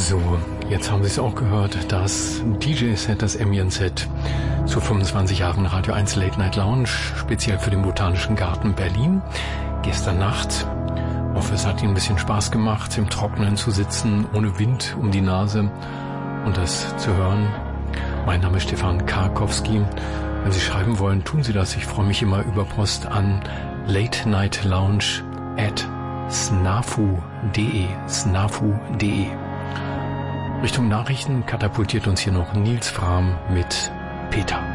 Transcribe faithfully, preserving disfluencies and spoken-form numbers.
So, jetzt haben Sie es auch gehört, das D J-Set, das Ambient-Set zu fünfundzwanzig Jahren Radio eins Late Night Lounge, speziell für den Botanischen Garten Berlin. Gestern Nacht, ich hoffe, es hat Ihnen ein bisschen Spaß gemacht, im Trockenen zu sitzen, ohne Wind um die Nase und das zu hören. Mein Name ist Stefan Karkowski. Wenn Sie schreiben wollen, tun Sie das. Ich freue mich immer über Post an late night lounge at snafu punkt de, snafu punkt de. Richtung Nachrichten katapultiert uns hier noch Nils Frahm mit Peter.